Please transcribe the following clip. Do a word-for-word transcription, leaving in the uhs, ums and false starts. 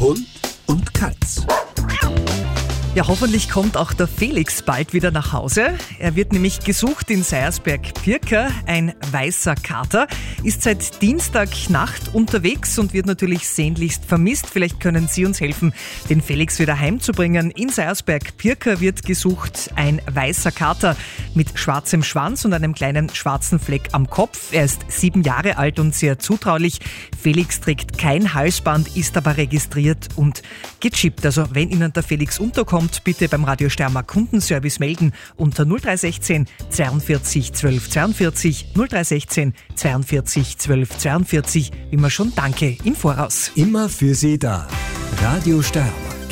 Hund und Katz. Ja, hoffentlich kommt auch der Felix bald wieder nach Hause. Er wird nämlich gesucht in Seiersberg-Pirka. Ein weißer Kater ist seit Dienstagnacht unterwegs und wird natürlich sehnlichst vermisst. Vielleicht können Sie uns helfen, den Felix wieder heimzubringen. In Seiersberg-Pirka wird gesucht ein weißer Kater mit schwarzem Schwanz und einem kleinen schwarzen Fleck am Kopf. Er ist sieben Jahre alt und sehr zutraulich. Felix trägt kein Halsband, ist aber registriert und gechippt. Also wenn Ihnen der Felix unterkommt, bitte beim Radio Steiermark Kundenservice melden unter null drei eins sechs zweiundvierzig zwölf zweiundvierzig null drei eins sechs zweiundvierzig zwölf zweiundvierzig. Immer schon danke im Voraus. Immer für Sie da. Radio Steiermark.